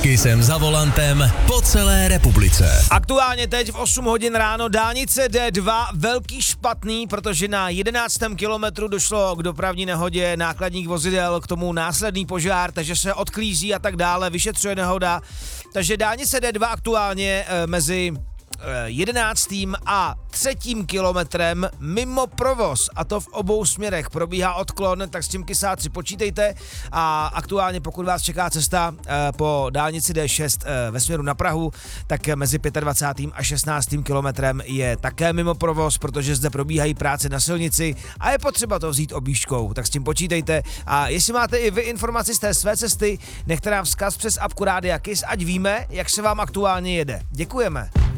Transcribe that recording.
Kysem za volantem po celé republice. Aktuálně teď v 8 hodin ráno dálnice D2 velký špatný, protože na 11. kilometru došlo k dopravní nehodě nákladních vozidel, k tomu následný požár, takže se odklízí a tak dále, vyšetřuje nehoda. Takže dálnice D2 aktuálně mezi 11. a 3. kilometrem mimo provoz, a to v obou směrech probíhá odklon, tak s tím kysáci počítejte a aktuálně pokud vás čeká cesta po dálnici D6 ve směru na Prahu, tak mezi 25. a 16. kilometrem je také mimo provoz, protože zde probíhají práce na silnici a je potřeba to vzít objížďkou, tak s tím počítejte a jestli máte i vy informaci z té své cesty, nechte nám vzkaz přes apku Rádia Kys, ať víme, jak se vám aktuálně jede. Děkujeme.